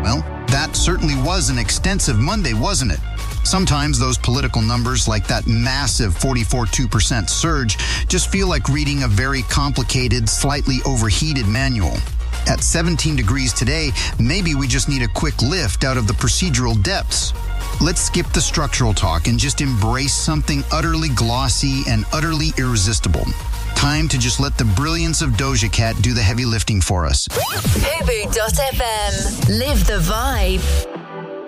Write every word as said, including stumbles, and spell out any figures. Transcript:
Well, that certainly was an extensive Monday, wasn't it? Sometimes those political numbers, like that massive forty-four point two percent surge, just feel like reading a very complicated, slightly overheated manual. At seventeen degrees today, maybe we just need a quick lift out of the procedural depths. Let's skip the structural talk and just embrace something utterly glossy and utterly irresistible. Time to just let the brilliance of Doja Cat do the heavy lifting for us. Fubu dot f m. Live the vibe.